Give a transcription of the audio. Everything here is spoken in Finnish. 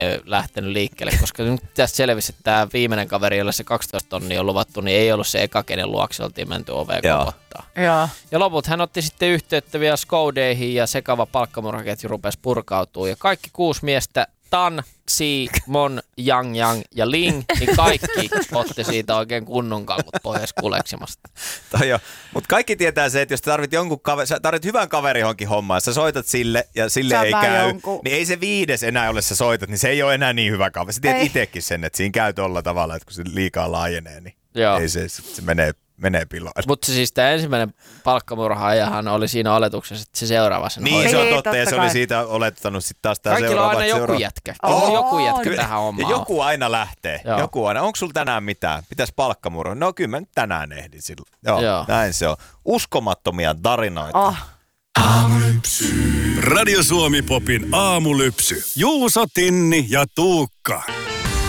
lähtenyt liikkeelle, koska nyt tästä selvisi, että tämä viimeinen kaveri, jolle se 12 tonnia on luvattu, niin ei ollut se eka, kenen luokse oltiin menty oveen kopottaa. Ja loput hän otti sitten yhteyttä vielä Skodeihin ja sekava palkkamurhaketju rupesi purkautua. Ja kaikki 6 miestä, Tan, Si, Mon, Yang ja Ling, niin kaikki otti siitä oikein kunnon kalvut pois kuleksimasta. Mutta kaikki tietää se, että jos sä tarvit hyvän kaverin johonkin hommaan, sä soitat sille ja sille ei käy, niin ei se 5. enää ole, sä soitat, niin se ei ole enää niin hyvä kaveri. Sä tiedät itsekin sen, että siinä käy tolla tavalla, että kun se liikaa laajenee, niin ei se menee piloon. Mutta siis tämä ensimmäinen palkkamurhaajahan oli siinä oletuksessa, että se seuraava sen niin, se on totta, ja se oli siitä olettanut sitten taas tämä seuraava. Kaikilla on aina joku jätkä. Joku jätkä tähän hommaan. Ja joku aina lähtee. Joku aina. Onko sulla tänään mitään? Pitäisi palkkamurhaa? No kyllä mä nyt tänään ehdin silloin. Joo, näin se on. Uskomattomia tarinoita. Aamulypsy. Radio Suomi Popin aamulypsy. Juuso, Tinni ja Tuukka.